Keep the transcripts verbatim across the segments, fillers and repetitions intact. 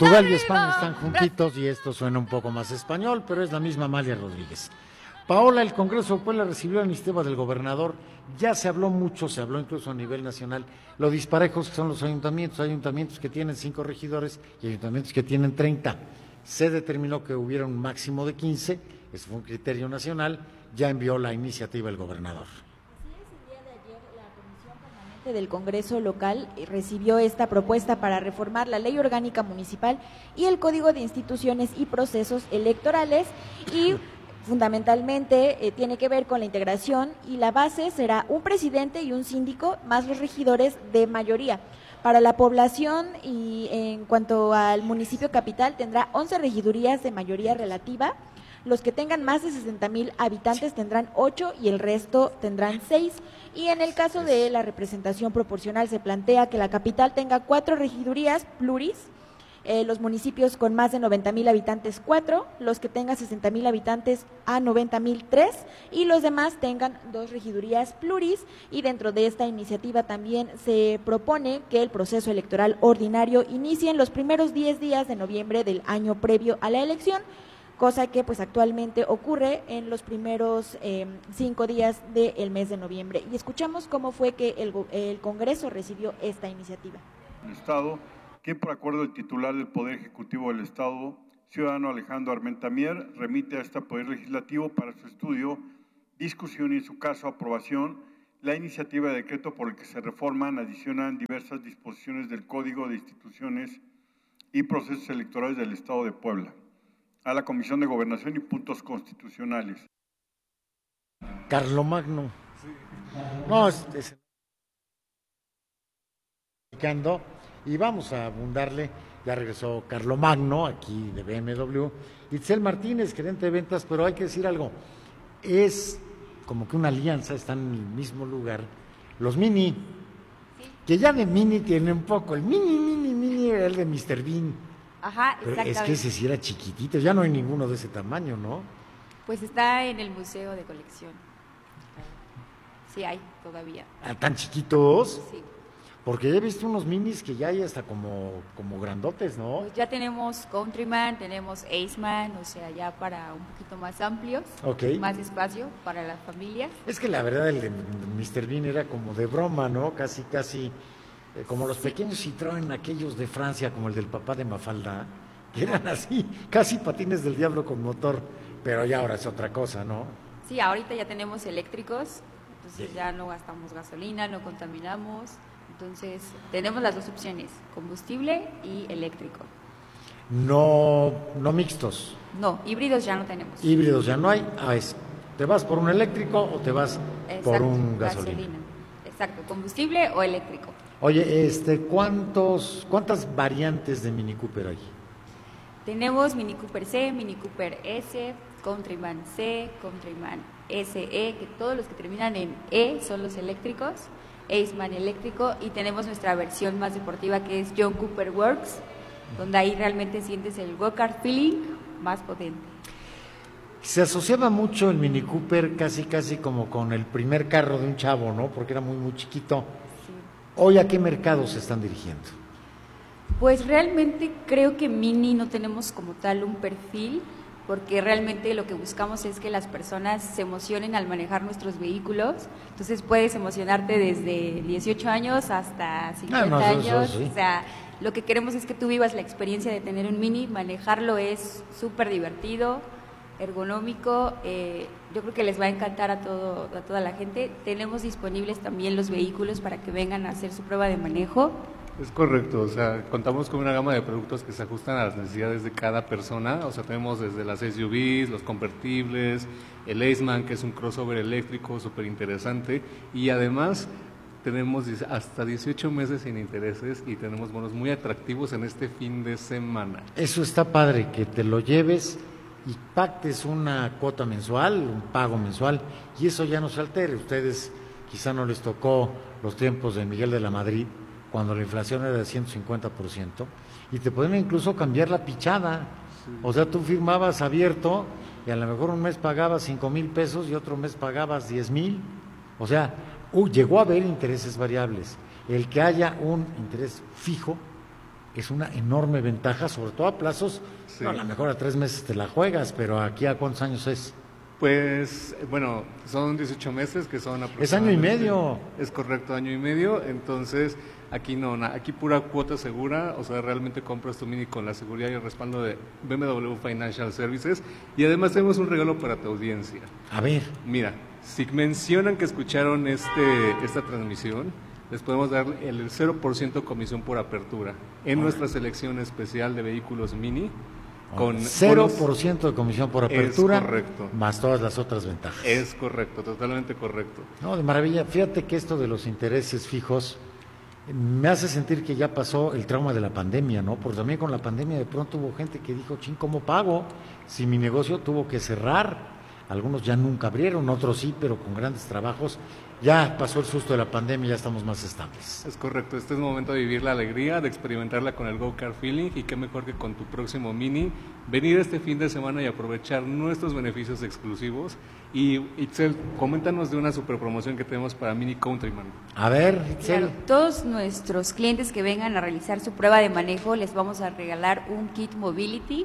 Portugal y España están juntitos y esto suena un poco más español, pero es la misma Amalia Rodríguez. Paola, el Congreso de Puebla recibió la iniciativa del gobernador. Ya se habló mucho, se habló incluso a nivel nacional, lo disparejos que son los ayuntamientos. Hay ayuntamientos que tienen cinco regidores y ayuntamientos que tienen treinta. Se determinó que hubiera un máximo de quince, ese fue un criterio nacional, ya envió la iniciativa el gobernador. Del Congreso local recibió esta propuesta para reformar la Ley Orgánica Municipal y el Código de Instituciones y Procesos Electorales y fundamentalmente eh, tiene que ver con la integración y la base será un presidente y un síndico más los regidores de mayoría. Para la población y en cuanto al municipio capital tendrá once regidurías de mayoría relativa. Los que tengan más de sesenta mil habitantes tendrán ocho y el resto tendrán seis. Y en el caso de la representación proporcional se plantea que la capital tenga cuatro regidurías pluris, eh, los municipios con más de noventa mil habitantes cuatro, los que tengan sesenta mil habitantes a noventa mil tres y los demás tengan dos regidurías pluris. Y dentro de esta iniciativa también se propone que el proceso electoral ordinario inicie en los primeros diez días de noviembre del año previo a la elección, cosa que pues actualmente ocurre en los primeros eh, cinco días del mes de noviembre. Y escuchamos cómo fue que el, el Congreso recibió esta iniciativa. El Estado, que por acuerdo del titular del Poder Ejecutivo del Estado, ciudadano Alejandro Armenta Mier, remite a este Poder Legislativo para su estudio, discusión y en su caso aprobación, la iniciativa de decreto por el que se reforman, adicionan diversas disposiciones del Código de Instituciones y Procesos Electorales del Estado de Puebla, a la Comisión de Gobernación y Puntos Constitucionales. Carlomagno. No, es, es... y vamos a abundarle. Ya regresó Carlomagno, aquí de B M W. Itzel Martínez, gerente de ventas, pero hay que decir algo. Es como que una alianza, están en el mismo lugar. Los Mini, sí, que ya de Mini tiene un poco. El Mini, Mini, Mini era el de mister Bean. Ajá, pero exactamente. Es que ese sí era chiquitito, ya no hay ninguno de ese tamaño, ¿no? Pues está en el Museo de Colección. Sí hay, todavía. ¿Ah, tan chiquitos? Sí. Porque he visto unos minis que ya hay hasta como, como grandotes, ¿no? Pues ya tenemos Countryman, tenemos Aceman, o sea, ya para un poquito más amplios, okay, más espacio para las familias. Es que la verdad el de mister Bean era como de broma, ¿no? Casi, casi... Eh, como los pequeños Citroën, aquellos de Francia, como el del papá de Mafalda, que eran así, casi patines del diablo con motor, pero ya ahora es otra cosa, ¿no? Sí, ahorita ya tenemos eléctricos, entonces sí, ya no gastamos gasolina, no contaminamos, entonces tenemos las dos opciones, combustible y eléctrico. No, no mixtos. No, híbridos ya no tenemos. Híbridos ya no hay, ah, es, ¿te vas por un eléctrico o te vas Exacto, por un gasolina? gasolina? Exacto, combustible o eléctrico. Oye, este, ¿cuántos, ¿cuántas variantes de Mini Cooper hay? Tenemos Mini Cooper C, Mini Cooper S, Countryman C, Countryman S E, que todos los que terminan en E son los eléctricos, Aceman eléctrico, y tenemos nuestra versión más deportiva que es John Cooper Works, donde ahí realmente sientes el go-kart feeling más potente. Se asociaba mucho el Mini Cooper casi casi como con el primer carro de un chavo, ¿no? Porque era muy muy chiquito. ¿Hoy a qué mercados se están dirigiendo? Pues realmente creo que Mini no tenemos como tal un perfil, porque realmente lo que buscamos es que las personas se emocionen al manejar nuestros vehículos. Entonces puedes emocionarte desde dieciocho años hasta cincuenta ah, no, años. Eso, eso, sí. O sea, lo que queremos es que tú vivas la experiencia de tener un Mini. Manejarlo es súper divertido, ergonómico, eh, yo creo que les va a encantar a todo a toda la gente. Tenemos disponibles también los vehículos para que vengan a hacer su prueba de manejo. Es correcto, o sea, contamos con una gama de productos que se ajustan a las necesidades de cada persona, o sea, tenemos desde las S U Vs, los convertibles, el Aceman, que es un crossover eléctrico súper interesante, y además tenemos hasta dieciocho meses sin intereses y tenemos bonos muy atractivos en este fin de semana. Eso está padre, que te lo lleves y pactes una cuota mensual, un pago mensual, y eso ya no se altere. Ustedes quizá no les tocó los tiempos de Miguel de la Madrid, cuando la inflación era de ciento cincuenta por ciento, y te pueden incluso cambiar la pichada. Sí. O sea, tú firmabas abierto y a lo mejor un mes pagabas cinco mil pesos y otro mes pagabas diez mil. O sea, uh, llegó a haber intereses variables. El que haya un interés fijo es una enorme ventaja, sobre todo a plazos, sí. No, a lo mejor a tres meses te la juegas, pero aquí ¿a cuántos años es? Pues, bueno, son dieciocho meses que son aproximadamente... Es año y medio. Es correcto, año y medio, entonces aquí no, aquí pura cuota segura, o sea, realmente compras tu Mini con la seguridad y el respaldo de B M W Financial Services, y además tenemos un regalo para tu audiencia. A ver. Mira, si mencionan que escucharon este esta transmisión, les podemos dar el cero por ciento comisión por apertura en ah. nuestra selección especial de vehículos Mini. Con cero por ciento de comisión por apertura, es correcto. Más todas las otras ventajas. Es correcto, totalmente correcto. No, de maravilla. Fíjate que esto de los intereses fijos me hace sentir que ya pasó el trauma de la pandemia, ¿no? Porque también con la pandemia de pronto hubo gente que dijo, ching, ¿cómo pago? Si mi negocio tuvo que cerrar. Algunos ya nunca abrieron, otros sí, pero con grandes trabajos. Ya pasó el susto de la pandemia, ya estamos más estables. Es correcto, este es el momento de vivir la alegría, de experimentarla con el Go Car Feeling, y qué mejor que con tu próximo Mini, venir este fin de semana y aprovechar nuestros beneficios exclusivos. Y Itzel, coméntanos de una super promoción que tenemos para Mini Countryman. A ver, Itzel. Claro, todos nuestros clientes que vengan a realizar su prueba de manejo les vamos a regalar un kit Mobility.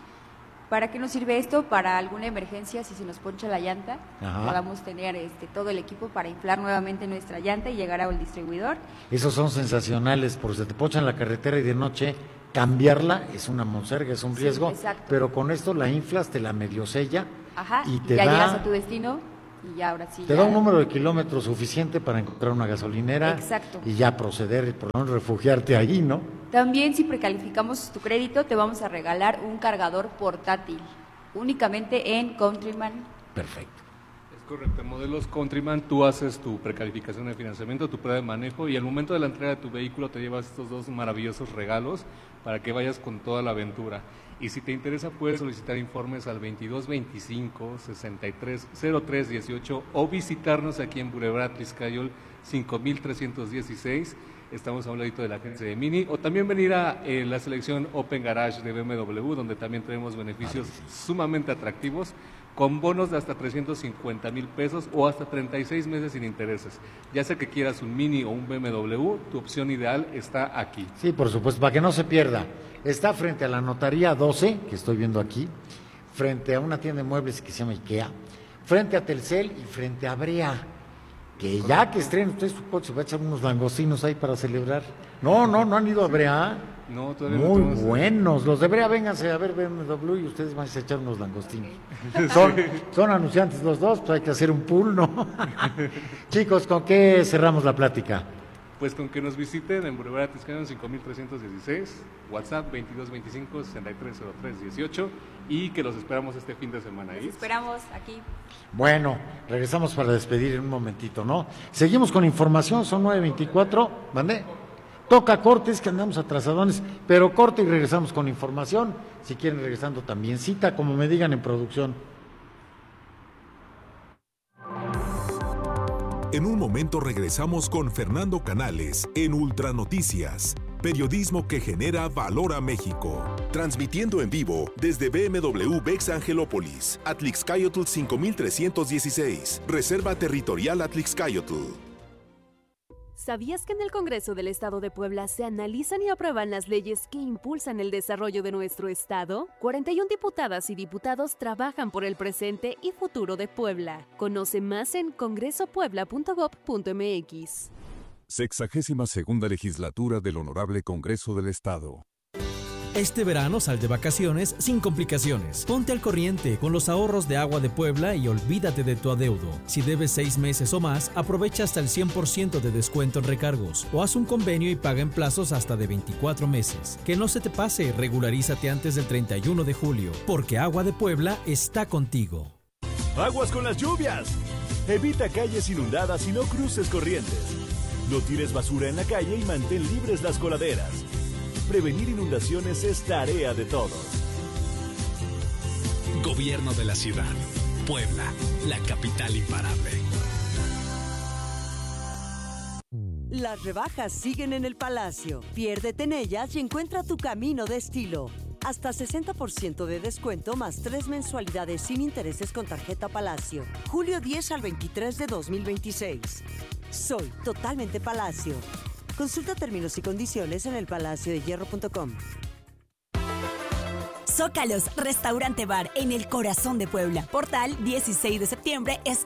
¿Para qué nos sirve esto? Para alguna emergencia, si se nos poncha la llanta, Ajá. podamos tener este, todo el equipo para inflar nuevamente nuestra llanta y llegar al distribuidor. Esos son sensacionales, porque se te ponchan la carretera y de noche cambiarla es una monserga, es un riesgo, sí, pero con esto la inflas, te la medio sella. Ajá, y te ya da, llegas a tu destino y ya ahora sí. Te ya... da un número de kilómetros suficiente para encontrar una gasolinera. Exacto. Y ya proceder, por lo menos refugiarte ahí, ¿no? También si precalificamos tu crédito te vamos a regalar un cargador portátil, únicamente en Countryman. Perfecto. Es correcto, en modelos Countryman tú haces tu precalificación de financiamiento, tu prueba de manejo, y al momento de la entrega de tu vehículo te llevas estos dos maravillosos regalos para que vayas con toda la aventura. Y si te interesa puedes solicitar informes al veintidós veinticinco sesenta y tres cero tres dieciocho o visitarnos aquí en Boulevard Atliscayol cinco mil trescientos dieciséis. Estamos a un ladito de la agencia de Mini, o también venir a eh, la selección Open Garage de B M W, donde también tenemos beneficios sumamente atractivos, con bonos de hasta trescientos cincuenta mil pesos o hasta treinta y seis meses sin intereses. Ya sea que quieras un Mini o un B M W, tu opción ideal está aquí. Sí, por supuesto, para que no se pierda. Está frente a la Notaría doce, que estoy viendo aquí, frente a una tienda de muebles que se llama IKEA, frente a Telcel y frente a Brea. Que ya que estrenen ustedes su coche, se va a echar unos langostinos ahí para celebrar. No, no, no han ido a Brea. No, todavía Muy no buenos. Los de Brea, vénganse a ver B M W y ustedes van a echar unos langostinos. Son, son anunciantes los dos, pues hay que hacer un pool, ¿no? Chicos, ¿con qué cerramos la plática? Pues con que nos visiten en Boulevard Atliscayol cinco mil trescientos dieciséis, WhatsApp veintidós veinticinco sesenta y tres cero tres dieciocho, y que los esperamos este fin de semana. Los esperamos aquí. Bueno, regresamos para despedir en un momentito, ¿no? Seguimos con información, son nueve veinticuatro, ¿vale? Toca cortes, que andamos atrasadones, pero corte y regresamos con información. Si quieren regresando también cita, como me digan en producción. En un momento regresamos con Fernando Canales en Ultra Noticias, periodismo que genera valor a México. Transmitiendo en vivo desde B M W Bex Angelópolis, Atlixcayotl cinco mil trescientos dieciséis, Reserva Territorial Atlixcayotl. ¿Sabías que en el Congreso del Estado de Puebla se analizan y aprueban las leyes que impulsan el desarrollo de nuestro estado? cuarenta y una diputadas y diputados trabajan por el presente y futuro de Puebla. Conoce más en congreso puebla punto gob punto mx. Sexagésima segunda legislatura del Honorable Congreso del Estado. Este verano sal de vacaciones sin complicaciones. Ponte al corriente con los ahorros de Agua de Puebla y olvídate de tu adeudo. Si debes seis meses o más, aprovecha hasta el cien por ciento de descuento en recargos o haz un convenio y paga en plazos hasta de veinticuatro meses. Que no se te pase, regularízate antes del treinta y uno de julio, porque Agua de Puebla está contigo. ¡Aguas con las lluvias! Evita calles inundadas y no cruces corrientes. No tires basura en la calle y mantén libres las coladeras. Prevenir inundaciones es tarea de todos. Gobierno de la ciudad. Puebla, la capital imparable. Las rebajas siguen en el Palacio. Piérdete en ellas y encuentra tu camino de estilo. Hasta sesenta por ciento de descuento más tres mensualidades sin intereses con tarjeta Palacio. julio diez al veintitrés de dos mil veintiséis. Soy totalmente Palacio. Consulta términos y condiciones en el palacio de hierro punto com. Zócalos, restaurante bar en el corazón de Puebla. Portal dieciséis de septiembre, esquina